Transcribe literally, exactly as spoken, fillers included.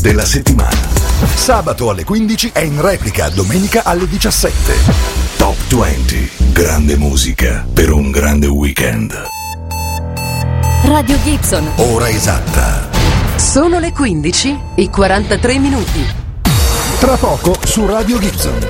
della settimana. Sabato alle quindici e in replica domenica alle diciassette. Top venti. Grande musica per un grande weekend. Radio Gibson. Ora esatta. Sono le quindici e quarantatré minuti. Tra poco su Radio Gibson.